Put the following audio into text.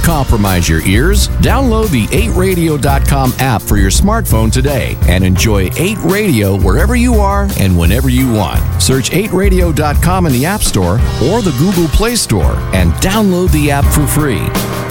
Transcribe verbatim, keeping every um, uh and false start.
compromise your ears. Download the eight radio dot com app for your smartphone today and enjoy eight Radio wherever you are and whenever you want. Search eight radio dot com in the App Store or the Google Play Store and download the app for free.